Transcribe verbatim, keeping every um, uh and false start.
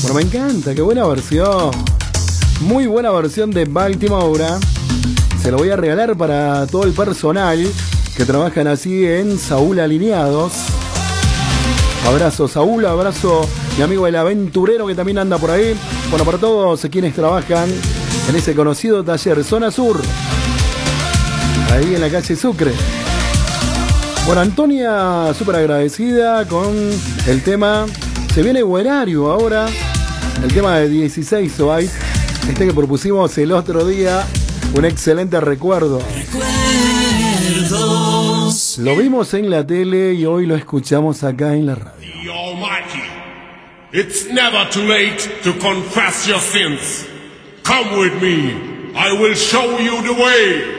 Bueno, me encanta, qué buena versión. Muy buena versión de Baltimore. Se lo voy a regalar para todo el personal que trabajan así en Saúl Alineados. Abrazo Saúl, abrazo mi amigo el aventurero que también anda por ahí. Bueno, para todos quienes trabajan en ese conocido taller Zona Sur, ahí en la calle Sucre. Bueno, Antonia súper agradecida con el tema. Se viene buenario ahora. El tema de dieciséis Bytes, este que propusimos el otro día. Un excelente recuerdo. Recuerdos. Lo vimos en la tele y hoy lo escuchamos acá en la radio. The Almighty. It's never too late to confess your sins. Come with me. I will show you the way.